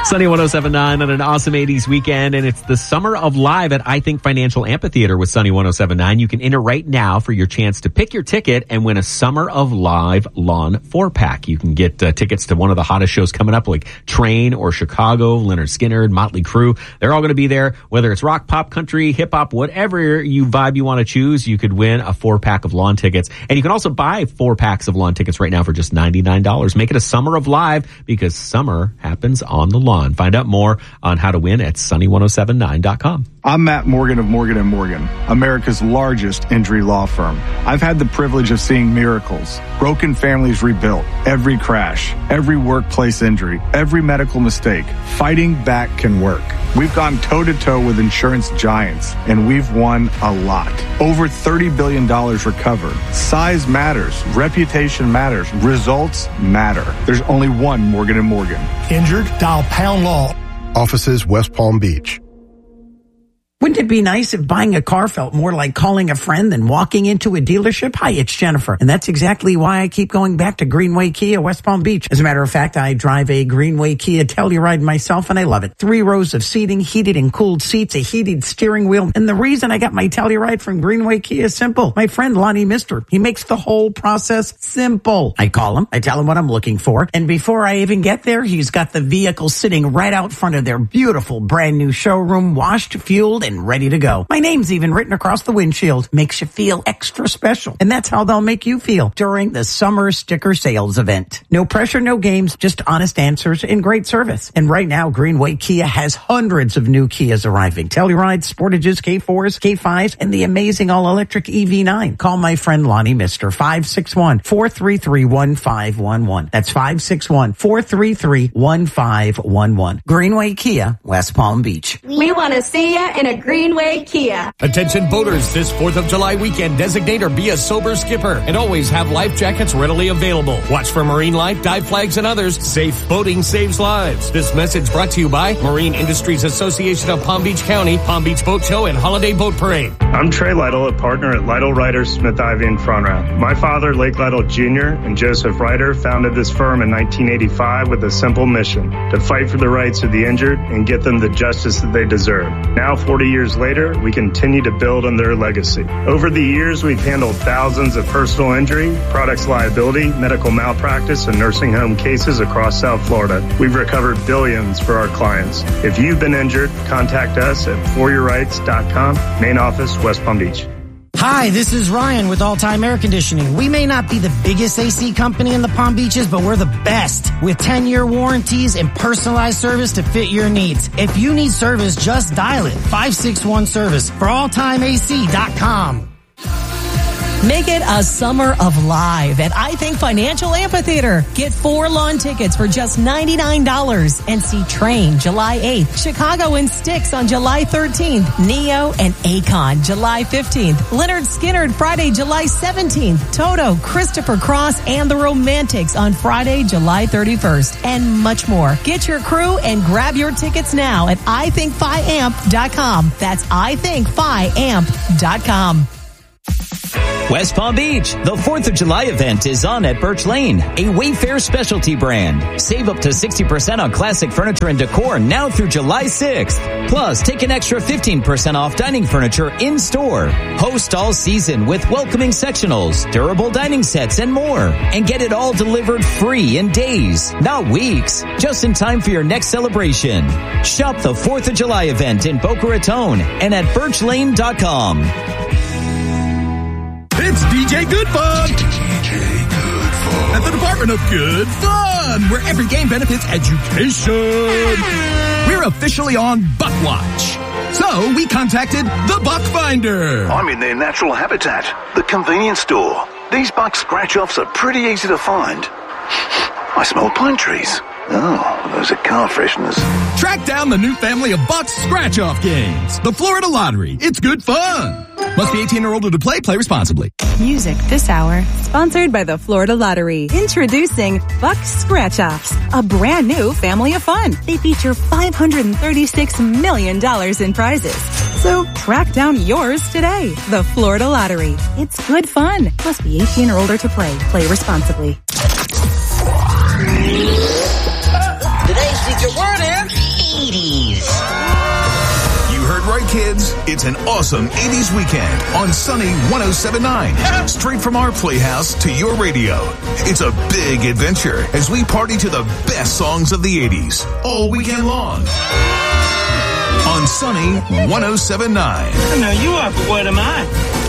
Sunny 107.9 on an awesome 80s weekend, and it's the Summer of Live at I Think Financial Amphitheater with Sunny 107.9. You can enter right now for your chance to pick your ticket and win a Summer of Live Lawn 4-pack. You can get tickets to one of the hottest shows coming up, like Train or Chicago, Leonard Skinner, Motley Crue. They're all going to be there. Whether it's rock, pop, country, hip-hop, whatever you want to choose, you could win a 4-pack of lawn tickets. And you can also buy 4 packs of lawn tickets right now for just $99. Make it a Summer of Live, because summer happens on the lawn. Find out more on how to win at sunny1079.com. I'm Matt Morgan of Morgan & Morgan, America's largest injury law firm. I've had the privilege of seeing miracles, broken families rebuilt, every crash, every workplace injury, every medical mistake. Fighting back can work. We've gone toe-to-toe with insurance giants, and we've won a lot. Over $30 billion recovered. Size matters. Reputation matters. Results matter. There's only one Morgan & Morgan. Injured? Dial Pound Law. Offices West Palm Beach. Wouldn't it be nice if buying a car felt more like calling a friend than walking into a dealership? Hi, it's Jennifer. And that's exactly why I keep going back to Greenway Kia, West Palm Beach. As a matter of fact, I drive a Greenway Kia Telluride myself, and I love it. 3 rows of seating, heated and cooled seats, a heated steering wheel. And the reason I got my Telluride from Greenway Kia is simple. My friend Lonnie Mister, he makes the whole process simple. I call him, I tell him what I'm looking for, and before I even get there, he's got the vehicle sitting right out front of their beautiful brand new showroom, washed, fueled, and ready to go. My name's even written across the windshield. Makes you feel extra special. And that's how they'll make you feel during the summer sticker sales event. No pressure, no games, just honest answers and great service. And right now, Greenway Kia has hundreds of new Kias arriving. Tellurides, Sportages, K4s, K5s, and the amazing all-electric EV9. Call my friend Lonnie Mister, 561-433-1511. That's 561-433-1511. Greenway Kia, West Palm Beach. We want to see you in a Greenway Kia. Attention boaters, this 4th of July weekend, designate or be a sober skipper and always have life jackets readily available. Watch for marine life, dive flags, and others. Safe boating saves lives. This message brought to you by Marine Industries Association of Palm Beach County, Palm Beach Boat Show, and Holiday Boat Parade. I'm Trey Lytle, a partner at Lytle Ryder, Smith Ivy, and Frontrout. My father, Lake Lytle Jr., and Joseph Ryder founded this firm in 1985 with a simple mission: to fight for the rights of the injured and get them the justice that they deserve. Now, 40 years later, we continue to build on their legacy. Over the years, we've handled thousands of personal injury, products liability, medical malpractice, and nursing home cases across South Florida. We've recovered billions for our clients. If you've been injured, contact us at foryourrights.com, main office, West Palm Beach. Hi, this is Ryan with All Time Air Conditioning. We may not be the biggest AC company in the Palm Beaches, but we're the best with 10-year warranties and personalized service to fit your needs. If you need service, just dial it, 561-SERVICE for alltimeac.com. Make it a Summer of Live at I Think Financial Amphitheater. Get 4 lawn tickets for just $99 and see Train July 8th, Chicago and Styx on July 13th, Neo and Akon July 15th, Leonard Skinner Friday, July 17th, Toto, Christopher Cross, and the Romantics on Friday, July 31st, and much more. Get your crew and grab your tickets now at ithinkfiamp.com. That's ithinkfiamp.com. West Palm Beach, the 4th of July event is on at Birch Lane, a Wayfair specialty brand. Save up to 60% on classic furniture and decor now through July 6th. Plus, take an extra 15% off dining furniture in-store. Host all season with welcoming sectionals, durable dining sets, and more. And get it all delivered free in days, not weeks, just in time for your next celebration. Shop the 4th of July event in Boca Raton and at birchlane.com. It's DJ Good Fun! DJ Good Fun! At the Department of Good Fun, where every game benefits education. We're officially on Buck Watch. So we contacted the Buck Finder. I'm in their natural habitat, the convenience store. These buck scratch-offs are pretty easy to find. I smell pine trees. Oh, those are car fresheners. Track down the new family of Buck's scratch-off games. The Florida Lottery. It's good fun. Must be 18 or older to play. Play responsibly. Music this hour, sponsored by the Florida Lottery. Introducing Buck's Scratch-Offs, a brand new family of fun. They feature $536 million in prizes. So track down yours today. The Florida Lottery. It's good fun. Must be 18 or older to play. Play responsibly. Today's secret word is kids, it's an awesome 80s weekend on Sunny 107.9. Straight from our playhouse to your radio. It's a big adventure as we party to the best songs of the 80s all weekend long. On Sunny 107.9. Now you are, but what am I?